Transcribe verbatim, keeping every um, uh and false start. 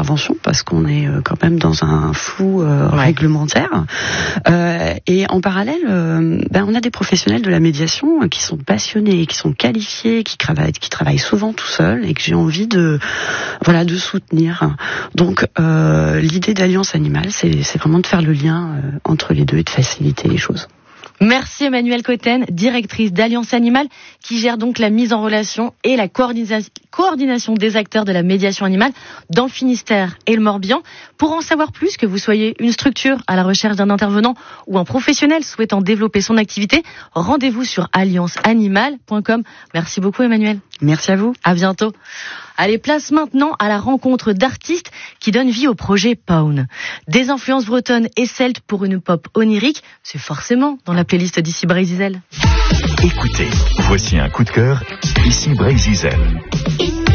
intervention parce qu'on est quand même dans un flou euh, ouais. réglementaire. Euh, et en parallèle, euh, ben, on a des professionnels de la médiation qui sont passionnés, qui sont qualifiés, qui travaillent, qui travaillent souvent tout seuls et que j'ai envie de, voilà, de soutenir. Donc, euh, l'idée d'Alliance Animale, c'est, c'est vraiment de faire le lien euh, entre les deux et de faciliter les choses. Merci Emmanuelle Cotten, directrice d'Alliance Animale, qui gère donc la mise en relation et la coordination, coordination des acteurs de la médiation animale dans le Finistère et le Morbihan. Pour en savoir plus, que vous soyez une structure à la recherche d'un intervenant ou un professionnel souhaitant développer son activité, rendez-vous sur alliance animale point com. Merci beaucoup Emmanuelle. Merci à vous. À bientôt. Allez, place maintenant à la rencontre d'artistes qui donnent vie au projet Pawn. Des influences bretonnes et celtes pour une pop onirique, c'est forcément dans la playlist d'ici Bray Zizel. Écoutez, voici un coup de cœur, ici Bray Zizel.